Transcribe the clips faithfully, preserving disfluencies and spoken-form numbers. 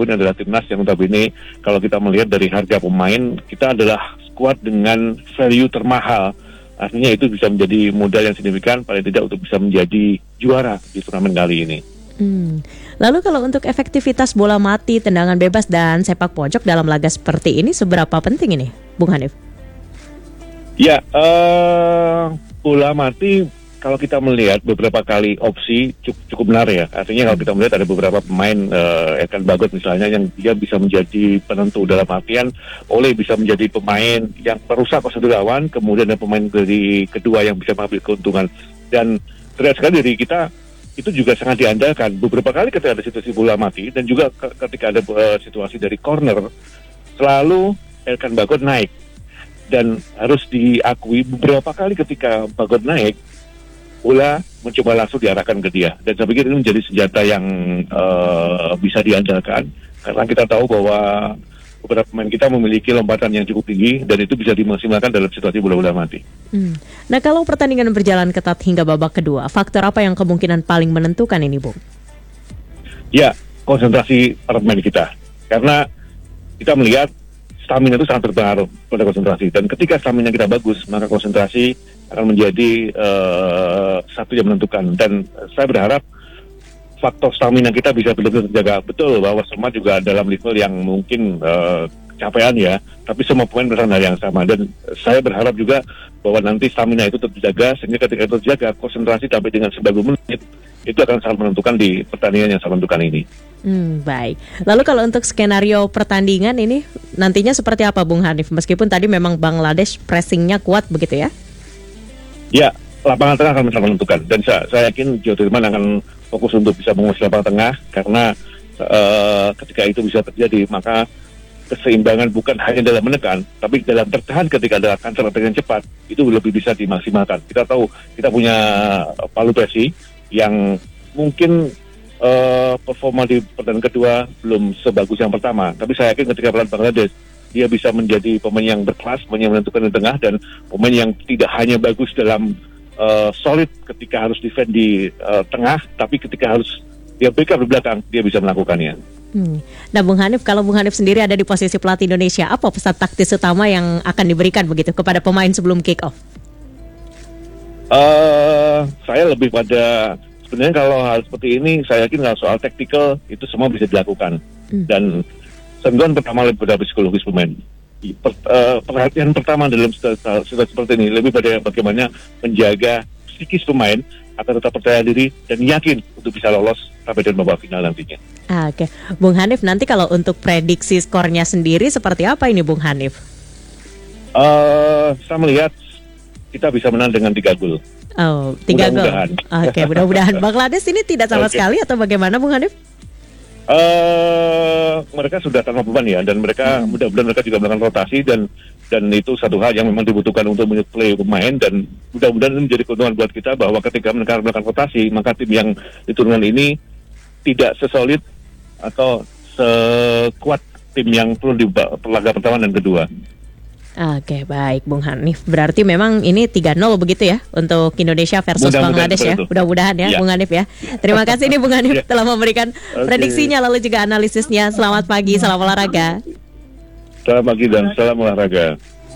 Bandung ini adalah timnas yang notabene kalau kita melihat dari harga pemain, kita adalah skuad dengan value termahal. Artinya itu bisa menjadi modal yang signifikan paling tidak untuk bisa menjadi juara di turnamen kali ini. Hmm. Lalu kalau untuk efektivitas bola mati, tendangan bebas dan sepak pojok dalam laga seperti ini seberapa penting ini, Bung Hanif? Ya, uh, bola mati kalau kita melihat beberapa kali opsi cukup, cukup benar ya. Artinya kalau kita melihat ada beberapa pemain, uh, Erkan Bagot misalnya, yang dia bisa menjadi penentu dalam artian Oleh bisa menjadi pemain yang merusak prosedur lawan, kemudian ada pemain dari kedua yang bisa mengambil keuntungan. Dan terlihat sekali dari kita itu juga sangat diandalkan. Beberapa kali ketika ada situasi bola mati dan juga ketika ada uh, situasi dari corner, selalu Erkan Bagot naik. Dan harus diakui beberapa kali ketika Bagot naik, bola mencoba langsung diarahkan ke dia. Dan saya pikir ini menjadi senjata yang uh, bisa diandalkan, karena kita tahu bahwa beberapa pemain kita memiliki lompatan yang cukup tinggi dan itu bisa dimaksimalkan dalam situasi bola-bola mati. Hmm. Nah, kalau pertandingan berjalan ketat hingga babak kedua, faktor apa yang kemungkinan paling menentukan ini, Bung? Ya, konsentrasi para pemain kita. Karena kita melihat stamina itu sangat berpengaruh pada konsentrasi. Dan ketika stamina kita bagus, maka konsentrasi akan menjadi uh, satu yang menentukan. Dan saya berharap faktor stamina kita bisa betul-betul terjaga. Betul bahwa semua juga dalam level yang mungkin uh, capaian ya, tapi semua pemain berasal dari yang sama. Dan saya berharap juga bahwa nanti stamina itu tetap terjaga, sehingga ketika itu terjaga, konsentrasi sampai dengan sembilan puluh menit itu akan sangat menentukan di pertandingan yang sangat menentukan ini. Hmm, baik. Lalu kalau untuk skenario pertandingan ini nantinya seperti apa, Bung Hanif? Meskipun tadi memang Bangladesh pressingnya kuat begitu ya? Ya, lapangan tengah akan sangat menentukan. Dan saya, saya yakin Joe Dirman akan fokus untuk bisa menguasai lapangan tengah, karena uh, ketika itu bisa terjadi, maka keseimbangan bukan hanya dalam menekan, tapi dalam bertahan ketika ada counter attack yang cepat, itu lebih bisa dimaksimalkan. Kita tahu kita punya Palu Pessi yang mungkin uh, performa di pertandingan kedua belum sebagus yang pertama, tapi saya yakin ketika melawan Bangladesh, dia bisa menjadi pemain yang berkelas, pemain yang menentukan di tengah, dan pemain yang tidak hanya bagus dalam uh, solid ketika harus defend di uh, tengah, tapi ketika harus dia backup di belakang, dia bisa melakukannya. Hmm. Nah, Bung Hanif, kalau Bung Hanif sendiri ada di posisi pelatih Indonesia, apa pesan taktis utama yang akan diberikan begitu kepada pemain sebelum kick off? Uh, saya lebih pada sebenarnya kalau hal seperti ini, saya yakin kalau soal taktikal itu semua bisa dilakukan. Hmm. Dan sentuhan pertama lebih pada psikologis pemain. Per, uh, perhatian pertama dalam situasi seperti ini lebih pada bagaimana menjaga psikis pemain agar tetap percaya diri dan yakin untuk bisa lolos sampai dengan babak final nantinya. Ah, Oke, okay. Bung Hanif, nanti kalau untuk prediksi skornya sendiri seperti apa ini, Bung Hanif? Uh, saya melihat kita bisa menang dengan tiga gol. Oh, tiga gol. Oke, okay, mudah-mudahan. Bangladesh ini tidak sama okay. sekali atau bagaimana, Bung Hanif? Uh, mereka sudah tanpa beban ya, dan mereka hmm. mudah-mudahan mereka juga melakukan rotasi, dan dan itu satu hal yang memang dibutuhkan untuk menyuplai pemain, dan mudah-mudahan ini menjadi keuntungan buat kita bahwa ketika mereka melakukan rotasi, maka tim yang di turnamen ini tidak sesolid atau sekuat tim yang perlu di laga pertama dan kedua. Oke, baik Bung Hanif. Berarti memang ini tiga nol begitu ya untuk Indonesia versus Mudah Bangladesh ya. Mudah-mudahan ya, ya Bung Hanif ya. Terima kasih nih Bung Hanif ya. telah memberikan okay. prediksinya lalu juga analisisnya. Selamat pagi, salam olahraga. Selamat pagi dan salam olahraga.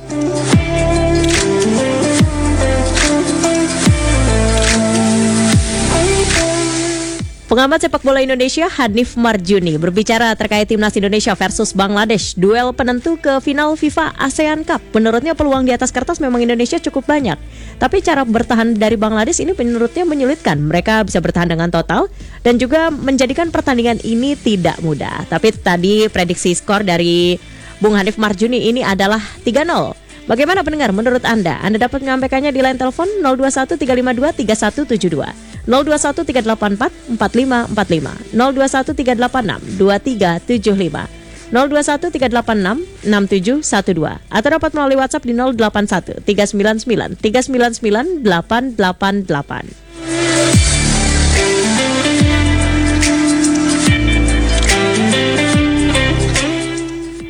Pengamat sepak bola Indonesia Hanif Marjuni berbicara terkait timnas Indonesia versus Bangladesh, duel penentu ke final FIFA ASEAN Cup. Menurutnya peluang di atas kertas memang Indonesia cukup banyak, tapi cara bertahan dari Bangladesh ini menurutnya menyulitkan. Mereka bisa bertahan dengan total dan juga menjadikan pertandingan ini tidak mudah. Tapi tadi prediksi skor dari Bung Hanif Marjuni ini adalah tiga nol. Bagaimana pendengar menurut Anda? Anda dapat menyampaikannya di line telepon nol dua satu tiga lima dua tiga satu tujuh dua, nol dua satu tiga delapan empat empat lima empat lima, nol dua satu tiga delapan enam dua tiga tujuh lima, nol dua satu tiga delapan enam enam tujuh satu dua, atau dapat melalui WhatsApp di nol delapan satu tiga sembilan sembilan tiga sembilan sembilan delapan delapan delapan.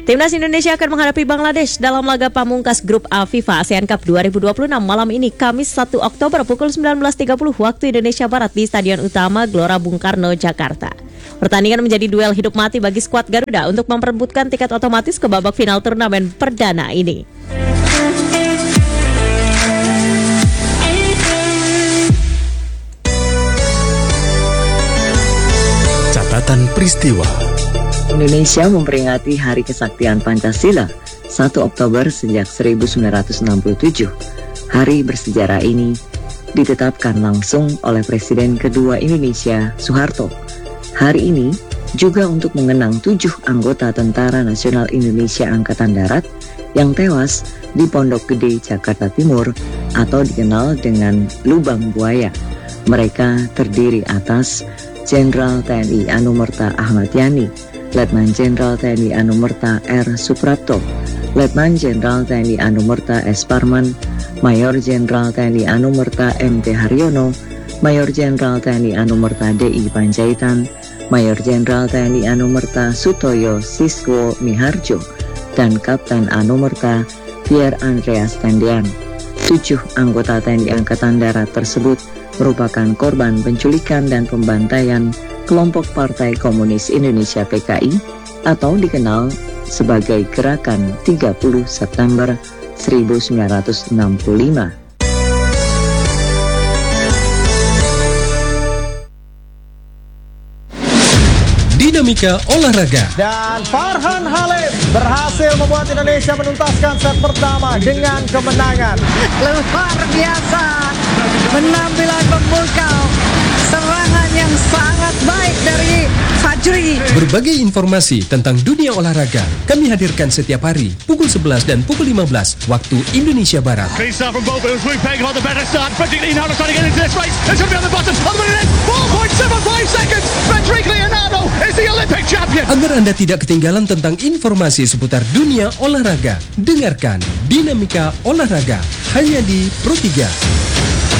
Timnas Indonesia akan menghadapi Bangladesh dalam laga pamungkas Grup A FIFA ASEAN Cup dua ribu dua puluh enam malam ini Kamis satu Oktober pukul sembilan belas tiga puluh waktu Indonesia Barat di Stadion Utama Gelora Bung Karno, Jakarta. Pertandingan menjadi duel hidup mati bagi skuad Garuda untuk memperebutkan tiket otomatis ke babak final turnamen perdana ini. Catatan peristiwa. Indonesia memperingati Hari Kesaktian Pancasila satu Oktober sejak seribu sembilan ratus enam puluh tujuh. Hari bersejarah ini ditetapkan langsung oleh Presiden kedua Indonesia, Soeharto. Hari ini juga untuk mengenang tujuh anggota Tentara Nasional Indonesia Angkatan Darat yang tewas di Pondok Gede, Jakarta Timur atau dikenal dengan Lubang Buaya. Mereka terdiri atas Jenderal T N I Anumerta Ahmad Yani, Letnan Jenderal T N I Anumerta R. Suprapto, Letnan Jenderal T N I Anumerta S. Parman, Mayor Jenderal T N I Anumerta M. T. Haryono, Mayor Jenderal T N I Anumerta D. I. Panjaitan, Mayor Jenderal T N I Anumerta Sutoyo Siswo Miharjo, dan Kapten Anumerta Pierre Andreas Tendian. Tujuh anggota T N I Angkatan Darat tersebut merupakan korban penculikan dan pembantaian kelompok Partai Komunis Indonesia P K I atau dikenal sebagai Gerakan tiga puluh September seribu sembilan ratus enam puluh lima. Dinamika olahraga. Dan Farhan Halim berhasil membuat Indonesia menuntaskan set pertama dengan kemenangan. Luar biasa, penampilan memukau, serangan yang sangat baik dari Fajri. Berbagai informasi tentang dunia olahraga kami hadirkan setiap hari pukul sebelas dan pukul lima belas waktu Indonesia Barat. Agar Anda tidak ketinggalan tentang informasi seputar dunia olahraga, dengarkan Dinamika Olahraga hanya di Pro tiga.